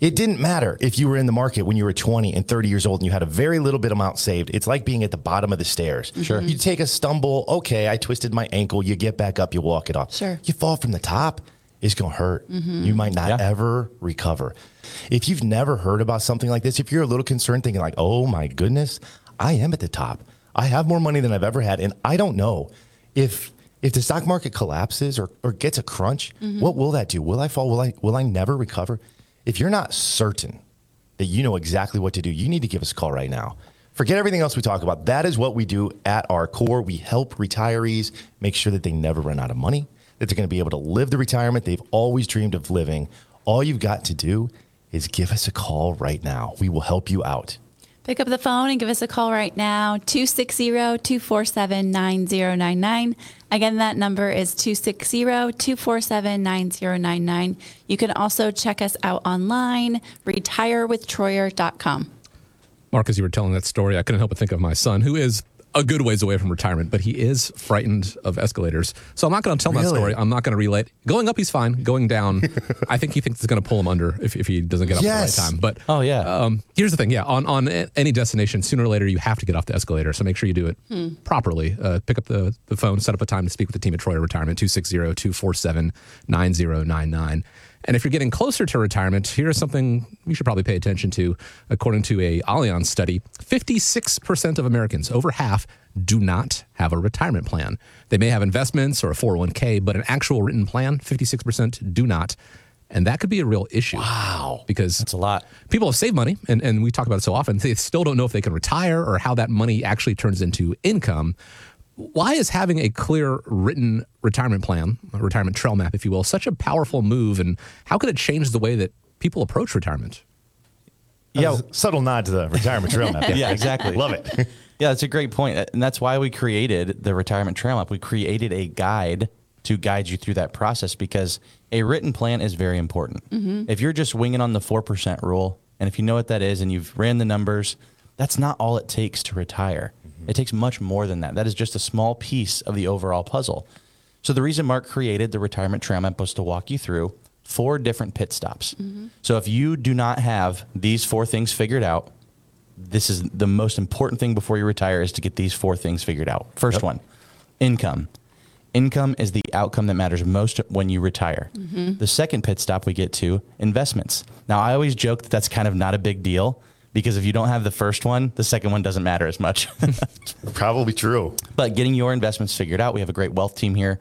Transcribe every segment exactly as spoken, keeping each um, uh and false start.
It didn't matter if you were in the market when you were twenty and thirty years old and you had a very little bit amount saved. It's like being at the bottom of the stairs. Sure. You take a stumble. Okay, I twisted my ankle. You get back up. You walk it off. Sure. You fall from the top. It's going to hurt. Mm-hmm. You might not Yeah. ever recover. If you've never heard about something like this, if you're a little concerned thinking like, oh my goodness, I am at the top. I have more money than I've ever had. And I don't know if if the stock market collapses or, or gets a crunch, mm-hmm. what will that do? Will I fall? Will I, will I never recover? If you're not certain that you know exactly what to do, you need to give us a call right now. Forget everything else we talk about. That is what we do at our core. We help retirees make sure that they never run out of money, that they're going to be able to live the retirement they've always dreamed of living. All you've got to do is give us a call right now. We will help you out. Pick up the phone and give us a call right now, two six zero, two four seven, nine zero nine nine. Again, that number is two six zero, two four seven, nine zero nine nine. You can also check us out online, retire with troyer dot com. Mark, as you were telling that story, I couldn't help but think of my son, who is a good ways away from retirement, but he is frightened of escalators. So I'm not going to tell Really? that story. I'm not going to relate. Going up, he's fine. Going down, I think he thinks it's going to pull him under if, if he doesn't get up Yes. at the right time. But Oh, yeah. um, here's the thing. Yeah, on, on any destination, sooner or later, you have to get off the escalator. So make sure you do it Hmm. properly. Uh, pick up the, the phone, set up a time to speak with the team at Troyer Retirement, two six zero, two four seven, nine zero nine nine. And if you're getting closer to retirement, here's something you should probably pay attention to. According to a Allianz study, fifty-six percent of Americans, over half, do not have a retirement plan. They may have investments or a four oh one k, but an actual written plan, fifty-six percent do not. And that could be a real issue. Wow. Because That's a lot. people have saved money, and, and we talk about it so often, they still don't know if they can retire or how that money actually turns into income. Why is having a clear written retirement plan, a retirement trail map, if you will, such a powerful move, and how could it change the way that people approach retirement? Yeah, subtle nod to the retirement trail map. Yeah, exactly. Love it. Yeah, that's a great point. And that's why we created the Retirement Trail Map. We created a guide to guide you through that process because a written plan is very important. Mm-hmm. If you're just winging on the four percent rule, and if you know what that is and you've ran the numbers, that's not all it takes to retire. Mm-hmm. It takes much more than that. That is just a small piece of the overall puzzle. So the reason Mark created the Retirement Trail Map was to walk you through four different pit stops. Mm-hmm. So if you do not have these four things figured out, this is the most important thing before you retire is to get these four things figured out. First Yep. one, income. Income is the outcome that matters most when you retire. Mm-hmm. The second pit stop we get to, investments. Now, I always joke that that's kind of not a big deal because if you don't have the first one, the second one doesn't matter as much. Probably true. But getting your investments figured out, we have a great wealth team here.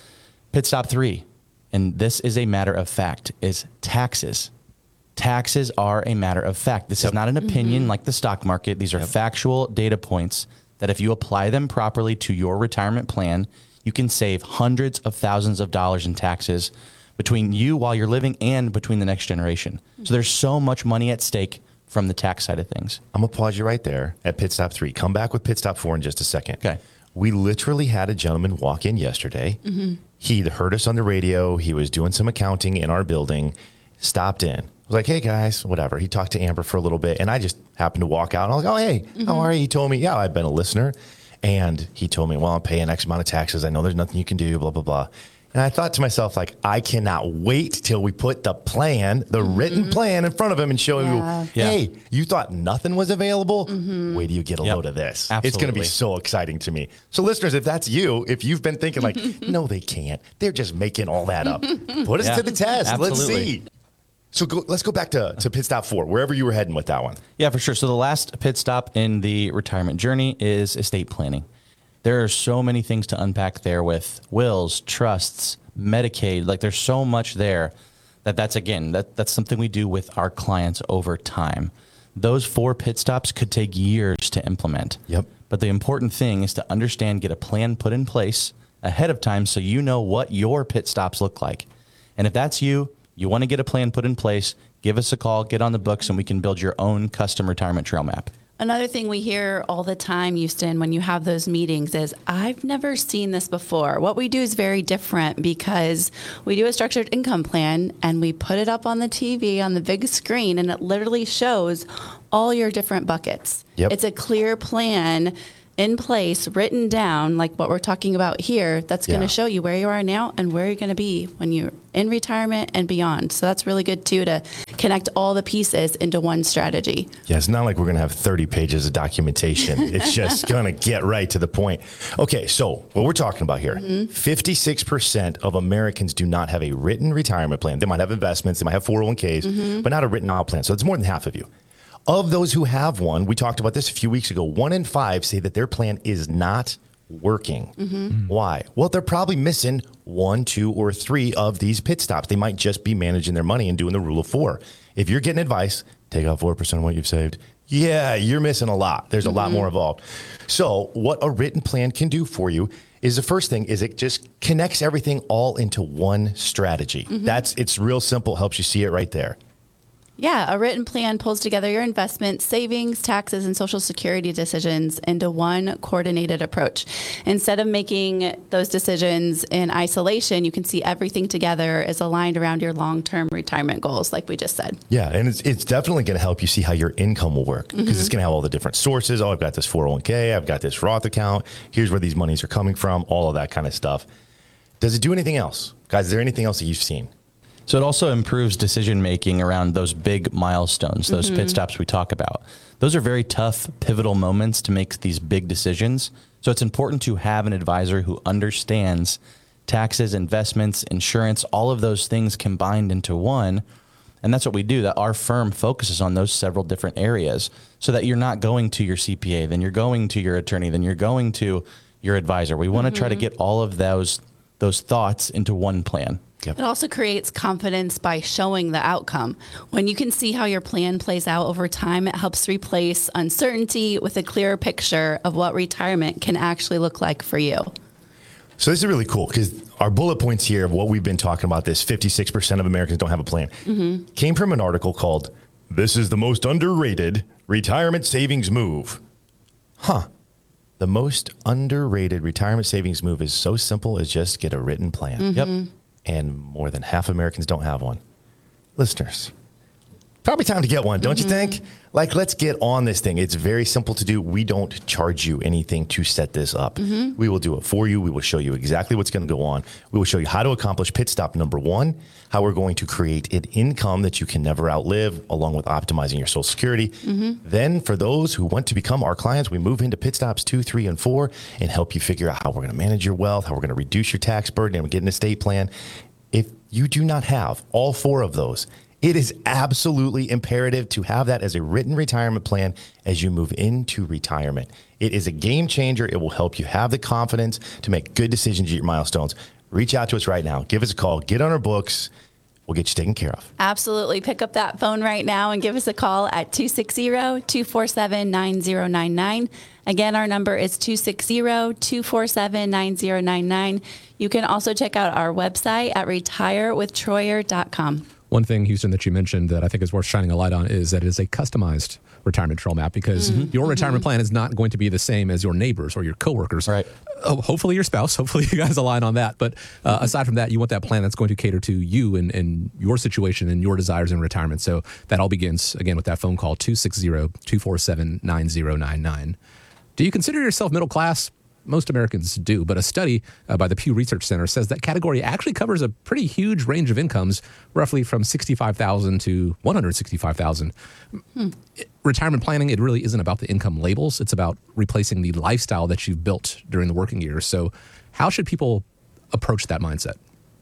Pit stop three, and this is a matter of fact, is taxes. Taxes are a matter of fact. This Yep. is not an opinion Mm-hmm. like the stock market. These are Yep. factual data points that if you apply them properly to your retirement plan, you can save hundreds of thousands of dollars in taxes between you while you're living and between the next generation. So there's so much money at stake from the tax side of things. I'm going to pause you right there at pit stop three. Come back with pit stop four in just a second. Okay. We literally had a gentleman walk in yesterday. Mm-hmm. He'd heard us on the radio. He was doing some accounting in our building, stopped in. Was like, hey guys, whatever. He talked to Amber for a little bit and I just happened to walk out and I was like, oh, hey, Mm-hmm. how are you? He told me, yeah, I've been a listener. And he told me, well, I'm paying X amount of taxes. I know there's nothing you can do, blah, blah, blah. And I thought to myself, like, I cannot wait till we put the plan, the Mm-hmm. written plan in front of him and show Yeah. him, hey, you thought nothing was available? Mm-hmm. Wait till you get a Yep. load of this. It's going to Absolutely. be so exciting to me. So listeners, if that's you, if you've been thinking like, no, they can't. They're just making all that up. Put us Yeah. to the test. Let's Absolutely. see. So go, let's go back to, to pit stop four, wherever you were heading with that one. Yeah, for sure. So the last pit stop in the retirement journey is estate planning. There are so many things to unpack there with wills, trusts, Medicaid. Like there's so much there that that's, again, that, that's something we do with our clients over time. Those four pit stops could take years to implement. Yep. But the important thing is to understand, get a plan put in place ahead of time so you know what your pit stops look like. And if that's you, you want to get a plan put in place, give us a call, get on the books, and we can build your own custom retirement trail map. Another thing we hear all the time, Houston, when you have those meetings is, I've never seen this before. What we do is very different because we do a structured income plan and we put it up on the T V on the big screen and it literally shows all your different buckets. Yep. It's a clear plan in place, written down, like what we're talking about here, that's going Yeah. to show you where you are now and where you're going to be when you're in retirement and beyond. So that's really good too, to connect all the pieces into one strategy. Yeah, it's not like we're going to have thirty pages of documentation. It's just going to get right to the point. Okay, so what we're talking about here, mm-hmm. fifty-six percent of Americans do not have a written retirement plan. They might have investments, they might have four oh one k's, mm-hmm. but not a written out plan. So it's more than half of you. Of those who have one, we talked about this a few weeks ago, one in five say that their plan is not working. Mm-hmm. Why? Well, they're probably missing one, two, or three of these pit stops. They might just be managing their money and doing the rule of four. If you're getting advice, take out four percent of what you've saved. Yeah, you're missing a lot. There's a mm-hmm. lot more involved. So what a written plan can do for you is the first thing is it just connects everything all into one strategy. Mm-hmm. That's, it's real simple, helps you see it right there. Yeah, a written plan pulls together your investments, savings, taxes, and Social Security decisions into one coordinated approach. Instead of making those decisions in isolation, you can see everything together is aligned around your long-term retirement goals, like we just said. Yeah, and it's, it's definitely going to help you see how your income will work because mm-hmm. it's going to have all the different sources. Oh, I've got this four oh one k, I've got this Roth account, here's where these monies are coming from, all of that kind of stuff. Does it do anything else? Guys, is there anything else that you've seen? So it also improves decision-making around those big milestones, those mm-hmm. pit stops we talk about. Those are very tough, pivotal moments to make these big decisions. So it's important to have an advisor who understands taxes, investments, insurance, all of those things combined into one. And that's what we do, that our firm focuses on those several different areas so that you're not going to your C P A, then you're going to your attorney, then you're going to your advisor. We want to mm-hmm. try to get all of those, those thoughts into one plan. Yep. It also creates confidence by showing the outcome. When you can see how your plan plays out over time, it helps replace uncertainty with a clearer picture of what retirement can actually look like for you. So this is really cool because our bullet points here of what we've been talking about, this fifty-six percent of Americans don't have a plan, mm-hmm. came from an article called, "This is the most underrated retirement savings move." Huh. The most underrated retirement savings move is so simple as just get a written plan. Mm-hmm. Yep. And more than half Americans don't have one. Listeners, probably time to get one, don't mm-hmm. you think? Like, let's get on this thing. It's very simple to do. We don't charge you anything to set this up. Mm-hmm. We will do it for you. We will show you exactly what's going to go on. We will show you how to accomplish pit stop number one, how we're going to create an income that you can never outlive, along with optimizing your Social Security. Mm-hmm. Then for those who want to become our clients, we move into pit stops two, three, and four and help you figure out how we're going to manage your wealth, how we're going to reduce your tax burden, and get an estate plan. If you do not have all four of those, it is absolutely imperative to have that as a written retirement plan as you move into retirement. It is a game changer. It will help you have the confidence to make good decisions at your milestones. Reach out to us right now. Give us a call. Get on our books. We'll get you taken care of. Absolutely. Pick up that phone right now and give us a call at two six zero, two four seven, nine zero nine nine. Again, our number is two six zero, two four seven, nine zero nine nine. You can also check out our website at retire with troyer dot com. One thing, Houston, that you mentioned that I think is worth shining a light on is that it is a customized retirement trail map because mm-hmm. your retirement plan is not going to be the same as your neighbors or your coworkers. Right. Oh, hopefully your spouse. Hopefully you guys align on that. But uh, mm-hmm. aside from that, you want that plan that's going to cater to you and, and your situation and your desires in retirement. So that all begins, again, with that phone call, two six zero, two four seven, nine zero nine nine. Do you consider yourself middle class? Most Americans do, but a study uh, by the Pew Research Center says that category actually covers a pretty huge range of incomes, roughly from sixty-five thousand dollars to one hundred sixty-five thousand dollars. Hmm. Retirement planning, it really isn't about the income labels. It's about replacing the lifestyle that you've built during the working years. So how should people approach that mindset?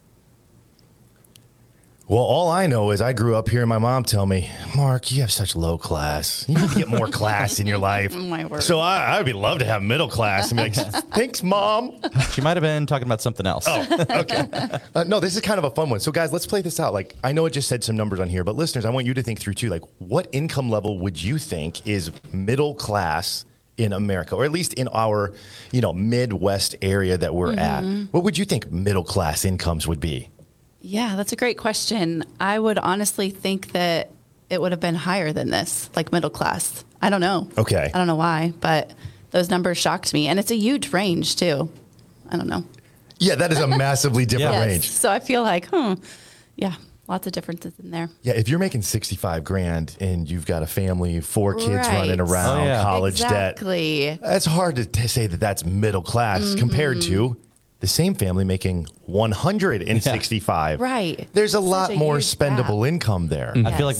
Well, all I know is I grew up hearing my mom tell me, "Mark, you have such low class. You need to get more class in your life." My word. So I, I would love to have middle class and be like, "Thanks, Mom." She might have been talking about something else. Oh, okay. Uh, no, this is kind of a fun one. So guys, let's play this out. Like, I know it just said some numbers on here, but listeners, I want you to think through too. Like, what income level would you think is middle class in America, or at least in our, you know, Midwest area that we're mm-hmm. at? What would you think middle class incomes would be? Yeah, that's a great question. I would honestly think that it would have been higher than this, like middle class. I don't know. Okay. I don't know why, but those numbers shocked me. And it's a huge range, too. I don't know. Yeah, that is a massively different yes. range. So I feel like, hmm, yeah, lots of differences in there. Yeah, if you're making sixty-five grand and you've got a family, four kids right. running around, oh, yeah. college exactly. debt, that's hard to t- say that that's middle class mm-hmm. compared to the same family making one hundred sixty-five. Yeah. Right. There's a Such lot a more huge spendable gap. income there. I feel like